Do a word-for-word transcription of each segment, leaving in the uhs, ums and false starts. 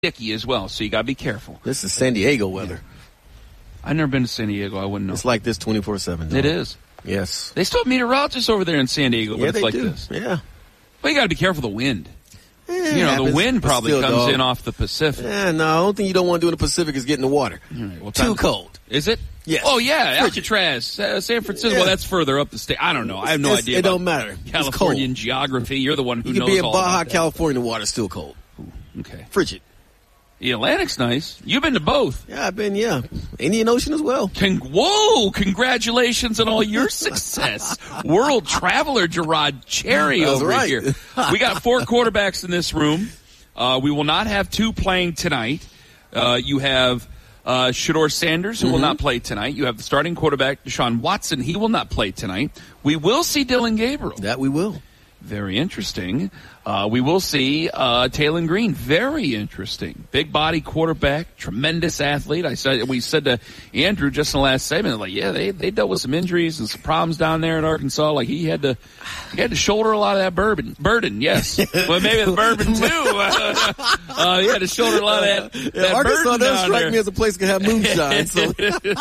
sticky as well, so you got to be careful. This is San Diego weather. Yeah. I've never been to San Diego. I wouldn't know. It's like this twenty-four seven. It is. Yes. They still have meteorologists over there in San Diego, but yeah, it's they like do. this. Yeah. Well, you got to be careful of the wind. Yeah, you know, happens, the wind probably still, comes dog. in off the Pacific. Yeah, no, the only thing you don't want to do in the Pacific is get in the water. Right, well, Too time, cold. Is it? Yes. Oh, yeah, Alcatraz, uh, San Francisco. Yeah. Well, that's further up the state. I don't know. I have no it's, idea. It don't matter. Californian geography. You're the one who you knows can be in all Baja, about that. California, the water's still cold. Ooh, okay. Frigid. The Atlantic's nice. You've been to both. Yeah, I've been, yeah. Indian Ocean as well. Con- Whoa, congratulations on all your success. World traveler Gerard Cherry That's over right. here. We got four quarterbacks in this room. Uh, we will not have two playing tonight. Uh, you have uh, Shedeur Sanders, who mm-hmm. will not play tonight. You have the starting quarterback, Deshaun Watson. He will not play tonight. We will see Dillon Gabriel. That we will. Very interesting. Uh, we will see uh, Taylon Green. Very interesting. Big body quarterback, tremendous athlete. I said we said to Andrew just in the last segment, like, yeah, they they dealt with some injuries and some problems down there in Arkansas. Like he had to he had to shoulder a lot of that burden. Burden, yes. Well, maybe the bourbon too. Uh, uh, he had to shoulder a lot of that. Yeah, that Arkansas burden does down strike there. me as a place that can have moonshine. So.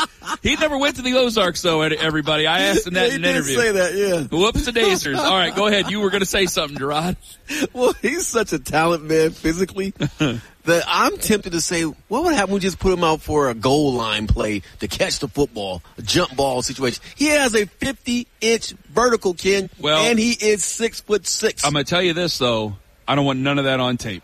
He never went to the Ozarks, though. Everybody, I asked him that yeah, in he an did interview. Say that, yeah. Whoops a daisers. All right, go ahead. You were going to say something, Gerard. Well, he's such a talent, man, physically, that I'm tempted to say, what would happen if we just put him out for a goal line play to catch the football, a jump ball situation? He has a fifty-inch vertical, Ken, well, and he is six foot six. I'm going to tell you this, though. I don't want none of that on tape.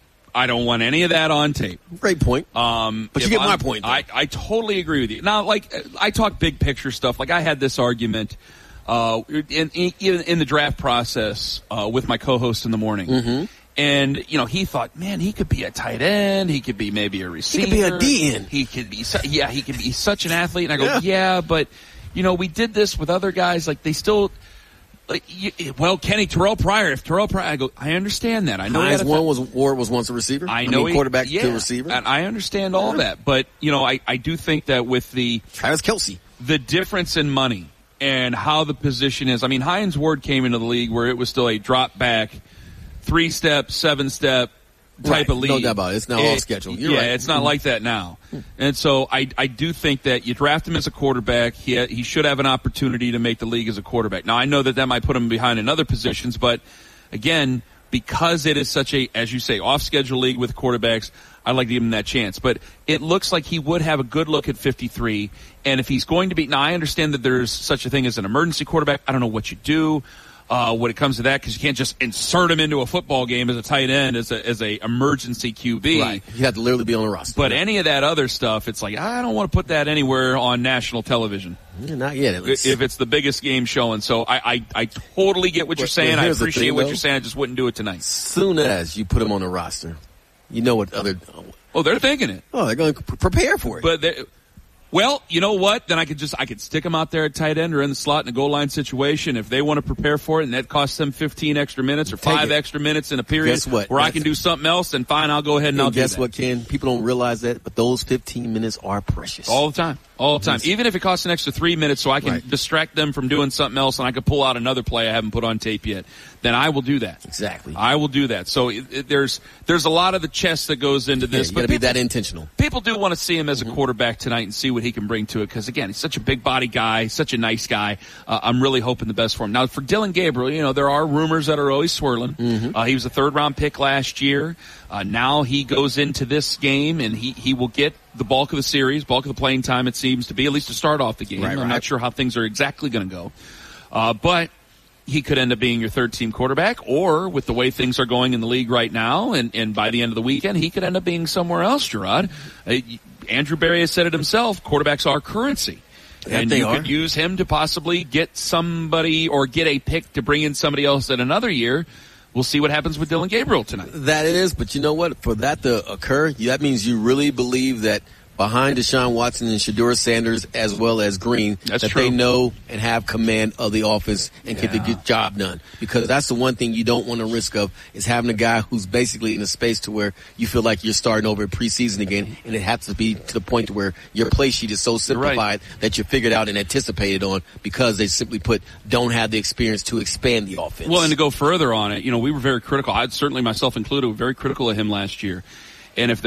I don't want any of that on tape. Great point. Um, but you get I'm, my point, though. I, I totally agree with you. Now, like, I talk big picture stuff. Like, I had this argument uh, in, in, in the draft process uh, with my co-host in the morning. Mm-hmm. And, you know, he thought, man, he could be a tight end. He could be maybe a receiver. He could be a D N. He could be, su- yeah, he could be such an athlete. And I go, yeah. yeah, but, you know, we did this with other guys. Like, they still... Like, you, well, Kenny, Terrell Pryor, if Terrell Pryor, I go, I understand that. I know Hines one was, Ward was once a receiver. I I know mean, he, quarterback yeah, to receiver. And I understand all yeah. that. But, you know, I, I do think that with the... Travis Kelce. The difference in money and how the position is. I mean, Hines Ward came into the league where it was still a drop back, three-step, seven-step type right. of league. No doubt about it. It's not it, all scheduled. You're yeah, right. it's not mm-hmm. like that now. And so I, I do think that you draft him as a quarterback. He, ha, he should have an opportunity to make the league as a quarterback. Now, I know that that might put him behind in other positions, but again, because it is such a, as you say, off-schedule league with quarterbacks, I'd like to give him that chance. But it looks like he would have a good look at fifty-three. And if he's going to be, now I understand that there's such a thing as an emergency quarterback. I don't know what you do. Uh, when it comes to that, because you can't just insert him into a football game as a tight end, as a as a emergency Q B. Right. You have to literally be on the roster. But any of that other stuff, it's like, I don't want to put that anywhere on national television. Yeah, not yet, at least. If it's the biggest game showing. So I, I, I totally get what you're saying. I appreciate thing, what though. you're saying. I just wouldn't do it tonight. Soon as you put him on the roster, you know what other... Oh, they're thinking it. Oh, they're going to prepare for it. But they, well, you know what? Then I could just I could stick them out there at tight end or in the slot in a goal line situation if they want to prepare for it, and that costs them fifteen extra minutes or Take five it. extra minutes in a period. Guess what? Where That's, I can do something else, then fine, I'll go ahead and, and I'll guess do that. what, Ken? People don't realize that, but those fifteen minutes are precious. All the time. All the time. Yes. Even if it costs an extra three minutes so I can right. distract them from doing something else and I can pull out another play I haven't put on tape yet, then I will do that. Exactly. I will do that. So it, it, there's there's a lot of the chess that goes into this. Yeah, you but got to be people, that intentional. People do want to see him as a quarterback tonight and see what he can bring to it because, again, he's such a big body guy, such a nice guy. Uh, I'm really hoping the best for him. Now, for Dillon Gabriel, you know, there are rumors that are always swirling. Mm-hmm. Uh, he was a third-round pick last year. Uh, now he goes into this game, and he, he will get the bulk of the series, bulk of the playing time, it seems to be, at least to start off the game. Right, I'm right. not sure how things are exactly going to go. Uh, but he could end up being your third-team quarterback, or with the way things are going in the league right now, and, and by the end of the weekend, he could end up being somewhere else, Gerard. Uh, Andrew Berry has said it himself, quarterbacks are currency. That and they you are. could use him to possibly get somebody or get a pick to bring in somebody else in another year. We'll see what happens with Dillon Gabriel tonight. That it is, but you know what? For that to occur, that means you really believe that behind Deshaun Watson and Shedeur Sanders as well as Green, that's that true. they know and have command of the offense and yeah. get the good job done. Because that's the one thing you don't want to risk of is having a guy who's basically in a space to where you feel like you're starting over preseason again, and it has to be to the point to where your play sheet is so simplified right. that you're figured out and anticipated on because they simply put don't have the experience to expand the offense. Well, and to go further on it, you know, we were very critical. I'd certainly myself included, were very critical of him last year. And if